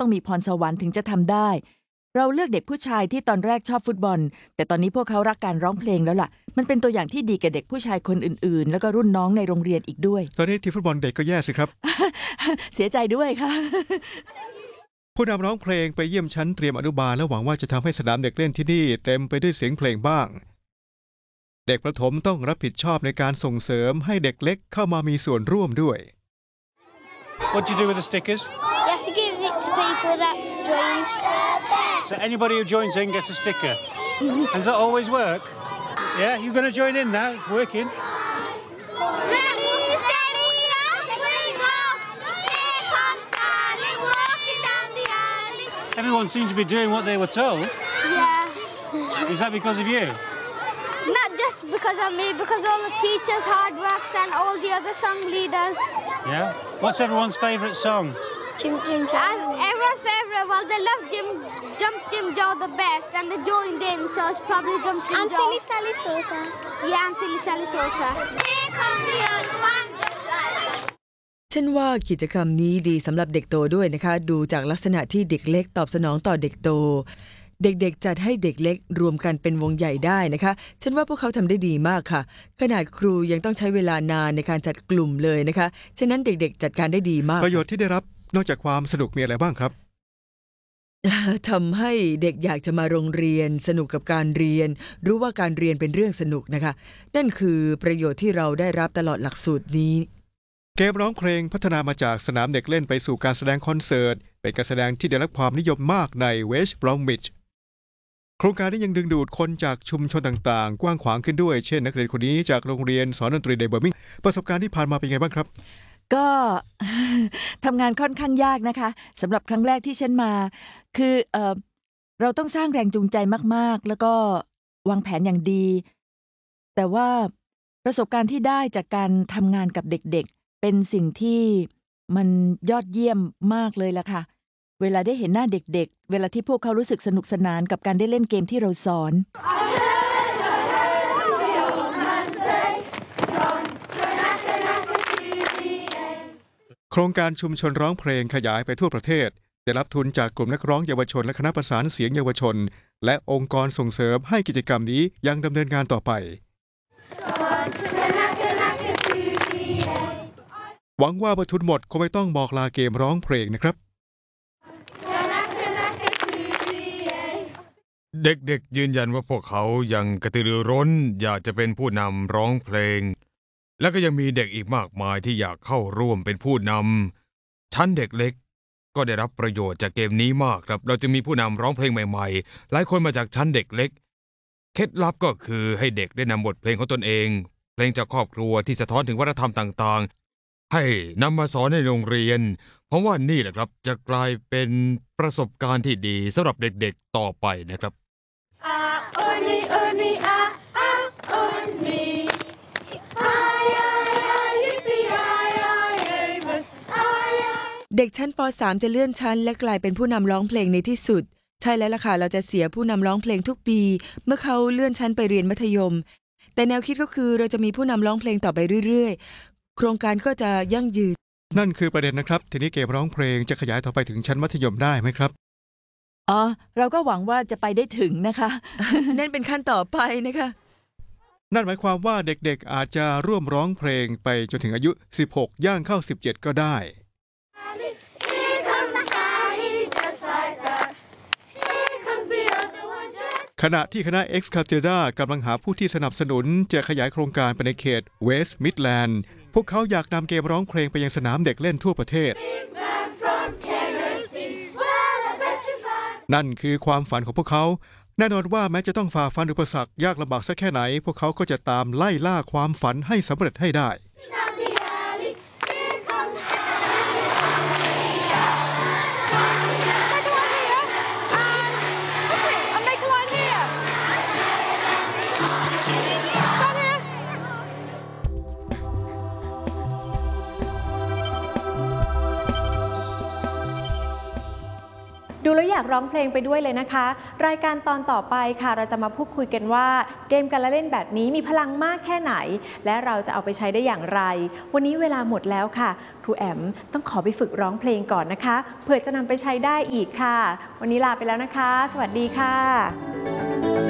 ต้องมีพรสวรรค์ถึงจะทำได้เราเลือกเด็กผู้ชายที่ตอนแรกชอบฟุตบอลแต่ตอนนี้พวกเขารักการร้องเพลงแล้วล่ะมันเป็นตัวอย่างที่ดีแก่เด็กผู้ชายคนอื่นๆแล้วก็รุ่นน้องในโรงเรียนอีกด้วยตอนนี้ทีมฟุตบอลเด็กก็แย่สิครับเสียใจด้วยค่ะผู้นำร้องเพลงไปเยี่ยมชั้นเตรียมอนุบาลและหวังว่าจะทำให้สนามเด็กเล่นที่นี่เต็มไปด้วยเสียงเพลงบ้างเด็กประถมต้องรับผิดชอบในการส่งเสริมให้เด็กเล็กเข้ามามีส่วนร่วมด้วย What do you do with the stickers? You have to give it to people that joins. So anybody who joins in gets a sticker. Does that always work? Yeah, you're going to join in now. It's working. Ready, steady, up we go. Here comes Sally walking down the alley. Everyone seems to be doing what they were told. Yeah. Is that because of you? Not just because of me, because all the teachers' hard works and all the other song leaders. Yeah. What's everyone's favourite song? Jim Jim Joe. And everyone's favourite, well, they love Jump Jim Joe the best, and they joined in, so it's probably Jump Jim Joe. And Silly Sally Sosa. Yeah, and Silly Sally Sosa. Here come the other one. ฉันว่ากิจกรรมนี้ดีสำหรับเด็กโตด้วยนะคะดูจากลักษณะที่เด็กเล็กตอบสนองต่อเด็กโตเด็กๆจัดให้เด็กเล็กรวมกันเป็นวงใหญ่ได้นะคะฉันว่าพวกเขาทำได้ดีมากค่ะขนาดครูยังต้องใช้เวลานานในการจัดกลุ่มเลยนะคะฉะนั้นเด็กๆจัดการได้ดีมากประโยชน์ที่ได้รับนอกจากความสนุกมีอะไรบ้างครับทำให้เด็กอยากจะมาโรงเรียนสนุกกับการเรียนรู้ว่าการเรียนเป็นเรื่องสนุกนะคะนั่นคือประโยชน์ที่เราได้รับตลอดหลักสูตรนี้เกมร้องเพลงพัฒนามาจากสนามเด็กเล่นไปสู่การแสดงคอนเสิร์ตเป็นการแสดงที่ได้รับความนิยมมากในเวสต์บรอมวิชโครงการนี้ยังดึงดูดคนจากชุมชนต่างๆกว้างขวางขึ้นด้วยเช่นนักเรียนคนนี้จากโรงเรียนสอนดนตรีในเบอร์มิงประสบการณ์ที่ผ่านมาเป็นไงบ้างครับก็ ทำงานค่อนข้างยากนะคะสำหรับครั้งแรกที่ฉันมาคือเราต้องสร้างแรงจูงใจมากๆแล้วก็วางแผนอย่างดีแต่ว่าประสบการณ์ที่ได้จากการทำงานกับเด็กๆเป็นสิ่งที่มันยอดเยี่ยมมากเลยล่ะค่ะเวลาได้เห็นหน้าเด็กๆเวลาที่พวกเขารู้สึกสนุกสนานกับการได้เล่นเกมที่เราสอนโครงการชุมชนร้องเพลงขยายไปทั่วประเทศได้รับทุนจากกลุ่มนักร้องเยาวชนและคณะประสานเสียงเยาวชนและองค์กรส่งเสริมให้กิจกรรมนี้ยังดำเนินงานต่อไปหวังว่าเมื่อทุนหมดคงไม่ต้องบอกลาเกมร้องเพลงนะครับเด็กๆยืนยันว่าพวกเขายังกระตือรือร้นอยากจะเป็นผู้นำร้องเพลงและก็ยังมีเด็กอีกมากมายที่อยากเข้าร่วมเป็นผู้นำชั้นเด็กเล็กก็ได้รับประโยชน์จากเกมนี้มากครับเราจะมีผู้นำร้องเพลงใหม่ๆหลายคนมาจากชั้นเด็กเล็กเคล็ดลับก็คือให้เด็กได้นำบทเพลงของตนเองเพลงจากครอบครัวที่สะท้อนถึงวัฒนธรรมต่างๆให้นำมาสอนในโรงเรียนเพราะว่านี่แหละครับจะกลายเป็นประสบการณ์ที่ดีสำหรับเด็กๆต่อไปนะครับเด็กชั้นป.3 จะเลื่อนชั้นและกลายเป็นผู้นำร้องเพลงในที่สุดใช่แล้วล่ะค่ะเราจะเสียผู้นำร้องเพลงทุกปีเมื่อเขาเลื่อนชั้นไปเรียนมัธยมแต่แนวคิดก็คือเราจะมีผู้นำร้องเพลงต่อไปเรื่อยๆโครงการก็จะยั่งยืนนั่นคือประเด็นนะครับทีนี้เกมร้องเพลงจะขยายต่อไปถึงชั้นมัธยมได้ไหมครับเราก็หวังว่าจะไปได้ถึงนะคะนั่นเป็นขั้นต่อไปนะคะนั่นหมายความว่าเด็กๆอาจจะร่วมร้องเพลงไปจนถึงอายุ16ย่างเข้า17ก็ได้ขณะที่คณะ X Cathedra กำลังหาผู้ที่สนับสนุนจะขยายโครงการไปในเขต West Midland พวกเขาอยากนำเกมร้องเพลงไปยังสนามเด็กเล่นทั่วประเทศนั่นคือความฝันของพวกเขาแน่นอนว่าแม้จะต้องฝ่าฟันอุปสรรคยากลำบากสักแค่ไหนพวกเขาก็จะตามไล่ล่าความฝันให้สำเร็จให้ได้ดูแล้วอยากร้องเพลงไปด้วยเลยนะคะรายการตอนต่อไปค่ะเราจะมาพูดคุยกันว่าเกมการละเล่นแบบนี้มีพลังมากแค่ไหนและเราจะเอาไปใช้ได้อย่างไรวันนี้เวลาหมดแล้วค่ะครูแอมต้องขอไปฝึกร้องเพลงก่อนนะคะเผื่อจะนำไปใช้ได้อีกค่ะวันนี้ลาไปแล้วนะคะสวัสดีค่ะ